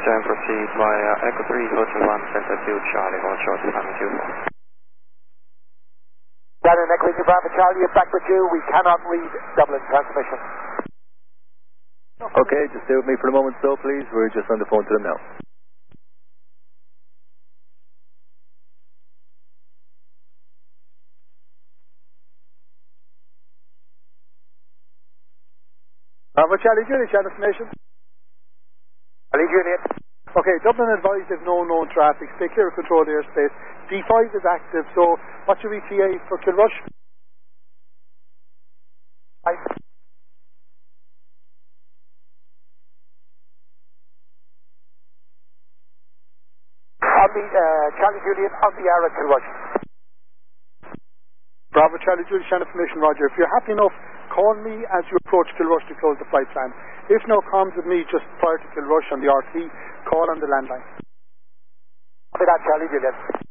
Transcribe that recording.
then proceed via Echo 3, Hotel 1, Center 2, Charlie, hold short, time 24. Daniel, Echo 3, Bravo Charlie, back with you. We cannot read Dublin transmission. Okay, just stay with me for a moment, so please. We're just on the phone to them now. Bravo Charlie Juliet, channel information. Charlie Juliet. Okay, Dublin advised of no known traffic. Stay clear of controlled airspace. D5 is active, so what's your ETA for Kilrush? On the Charlie Juliet on the air at Kilrush. Bravo Charlie Juliet, channel information, Roger. If you're happy enough, call me as you approach Kilrush to close the flight plan. If no comms with me just prior to Kilrush on the RT, call on the landline. Copy that, Charlie Juliet.